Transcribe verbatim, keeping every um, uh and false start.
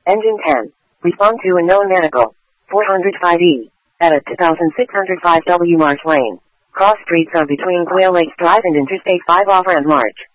Engine ten. Respond to unknown medical. four oh five E. Edit two thousand six hundred five W March Lane. Cross streets are between Quail Lakes Drive and Interstate five off and March.